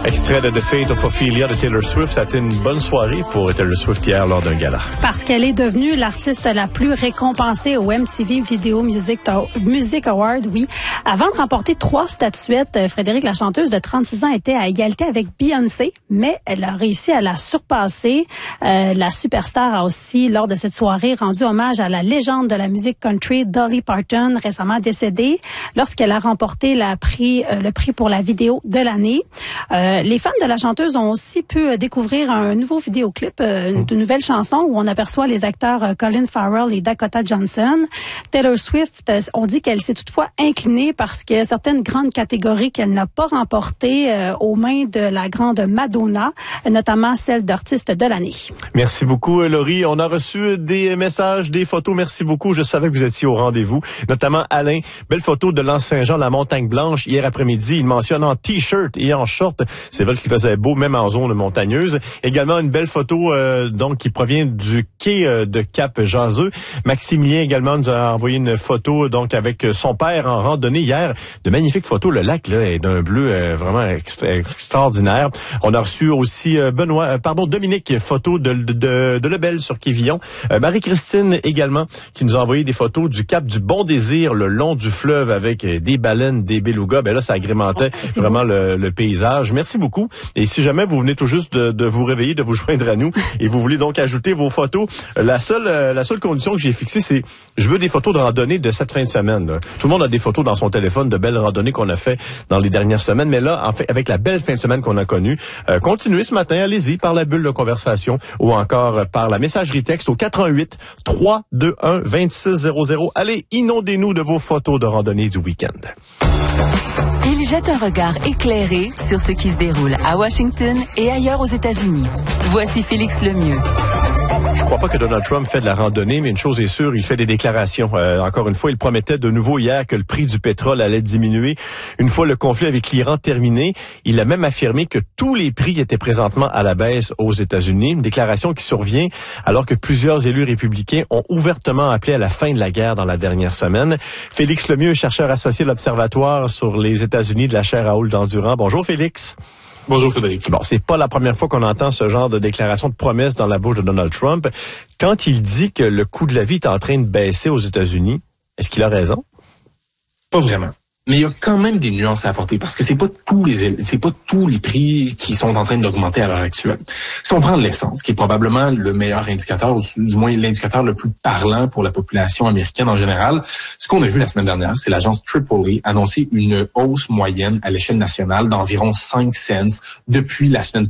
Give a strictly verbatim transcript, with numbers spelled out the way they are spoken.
Extrait de The Fate of Ophelia de Taylor Swift. Ça a été une bonne soirée pour Taylor Swift hier lors d'un gala. Parce qu'elle est devenue l'artiste la plus récompensée au M T V Video Music, Music Award, oui. Avant de remporter trois statuettes, Frédéric, la chanteuse de trente-six ans, était à égalité avec Beyoncé, mais elle a réussi à la surpasser. Euh, la superstar a aussi, lors de cette soirée, rendu hommage à la légende de la musique country, Dolly Parton, récemment décédée, lorsqu'elle a remporté la prix, euh, le prix pour la vidéo de l'année. Euh, Les fans de la chanteuse ont aussi pu découvrir un nouveau vidéoclip, une nouvelle chanson où on aperçoit les acteurs Colin Farrell et Dakota Johnson. Taylor Swift, on dit qu'elle s'est toutefois inclinée parce que certaines grandes catégories qu'elle n'a pas remportées euh, aux mains de la grande Madonna, notamment celle d'artiste de l'année. Merci beaucoup, Laurie. On a reçu des messages, des photos. Merci beaucoup. Je savais que vous étiez au rendez-vous, notamment Alain. Belle photo de l'Anse-Saint-Jean, la Montagne Blanche, hier après-midi. Il mentionne en T-shirt et en short. C'est vrai qu'il faisait beau, même en zone montagneuse. Également, une belle photo euh, donc qui provient du quai euh, de Cap-Jaseux. Maximilien également nous a envoyé une photo donc avec son père en randonnée hier. De magnifiques photos. Le lac là est d'un bleu euh, vraiment extra- extraordinaire. On a reçu aussi euh, Benoît, euh, pardon Dominique, photo de, de, de, de Lebel sur Quévillon. Euh, Marie-Christine également qui nous a envoyé des photos du Cap du Bon Désir, le long du fleuve avec euh, des baleines, des belugas. Ben là, ça agrémentait oh, vraiment le, le paysage. Merci beaucoup. Et si jamais vous venez tout juste de, de vous réveiller, de vous joindre à nous, et vous voulez donc ajouter vos photos, la seule euh, la seule condition que j'ai fixée, c'est je veux des photos de randonnée de cette fin de semaine. Là. Tout le monde a des photos dans son téléphone de belles randonnées qu'on a fait dans les dernières semaines, mais là, en fait, avec la belle fin de semaine qu'on a connue, euh, continuez ce matin, allez-y, par la bulle de conversation ou encore euh, par la messagerie texte au quatre un huit, trois deux un, deux six zéro zéro. Allez, inondez-nous de vos photos de randonnée du week-end. Il jette un regard éclairé sur ce qui se déroule à Washington et ailleurs aux États-Unis. Voici Félix Lemieux. Je crois pas que Donald Trump fait de la randonnée, mais une chose est sûre, il fait des déclarations. Euh, encore une fois, il promettait de nouveau hier que le prix du pétrole allait diminuer une fois le conflit avec l'Iran terminé. Il a même affirmé que tous les prix étaient présentement à la baisse aux États-Unis. Une déclaration qui survient alors que plusieurs élus républicains ont ouvertement appelé à la fin de la guerre dans la dernière semaine. Félix Lemieux, chercheur associé à l'Observatoire sur les États-Unis de la chaire Raoul Dandurand. Bonjour Félix. Bonjour Frédéric. Bon, c'est pas la première fois qu'on entend ce genre de déclaration de promesse dans la bouche de Donald Trump. Quand il dit que le coût de la vie est en train de baisser aux États-Unis, est-ce qu'il a raison? Pas vraiment. Mais il y a quand même des nuances à apporter parce que c'est pas tous les c'est pas tous les prix qui sont en train d'augmenter à l'heure actuelle. Si on prend l'essence, qui est probablement le meilleur indicateur, ou du moins l'indicateur le plus parlant pour la population américaine en général, ce qu'on a vu la semaine dernière, c'est l'agence Triple A annoncer une hausse moyenne à l'échelle nationale d'environ cinq cents depuis la semaine